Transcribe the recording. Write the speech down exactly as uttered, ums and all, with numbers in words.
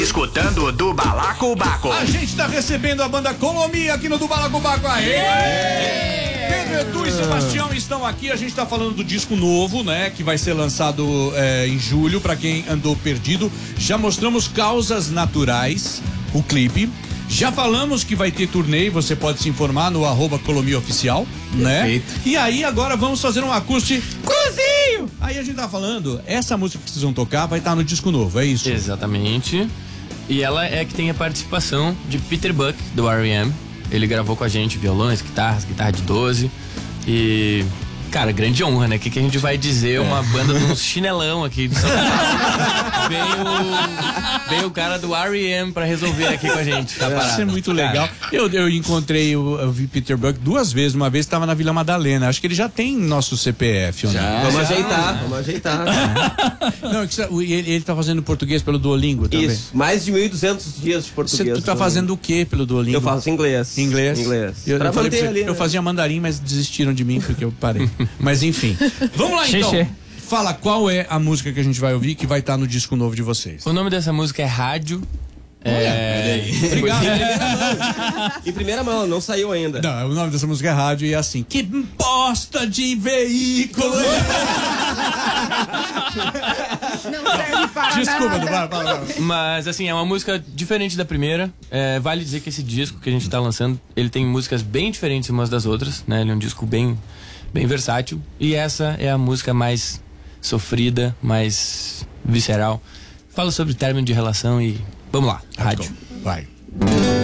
Escutando o do Balacobaco. A gente tá recebendo a banda Colomia aqui no do Balacobaco. Aê! Aê! Pedro, Edu e Sebastião estão aqui. A gente tá falando do disco novo, né? Que vai ser lançado é, em julho, pra quem andou perdido. Já mostramos Causas Naturais, o clipe. Já falamos que vai ter turnê, você pode se informar no arroba Colomia Oficial, né? Perfeito. E aí agora vamos fazer um acústico. Cozinho! Aí a gente tá falando, essa música que vocês vão tocar vai estar no disco novo, é isso? Exatamente. E ela é que tem a participação de Peter Buck, do R E M. Ele gravou com a gente violões, guitarras, guitarra de doze. E... cara, grande honra, né? O que, que a gente vai dizer? Uma banda de uns chinelão aqui de São Paulo. Veio, veio o cara do R E M pra resolver aqui com a gente. Tá parado. Isso é muito legal. Eu, eu encontrei, eu, eu vi Peter Buck duas vezes. Uma vez estava na Vila Madalena. Acho que ele já tem nosso C P F. Já, né? vamos já, ajeitar, né? vamos ajeitar. Não, ele, ele tá fazendo português pelo Duolingo também. Isso, mais de mil e duzentos dias de português. Você tu tá fazendo o que pelo Duolingo? Eu faço inglês. Inglês? Inglês. Eu, pra eu, falei pra você, ali, eu né? fazia mandarim, mas desistiram de mim porque eu parei. Mas enfim. Vamos lá então. Xexê. Fala qual é a música que a gente vai ouvir que vai estar no disco novo de vocês. O nome dessa música é Rádio. É... Obrigado. Em primeira mão, não saiu ainda. Não, o nome dessa música é Rádio e é assim. Que bosta de veículo! Não serve para Desculpa, nada. vai, vai, vai. Mas assim, é uma música diferente da primeira. É, vale dizer que esse disco que a gente tá lançando, ele tem músicas bem diferentes umas das outras, né? Ele é um disco bem, bem versátil. E essa é a música mais sofrida, mais visceral. Fala sobre término de relação e vamos lá, Rádio. Vai.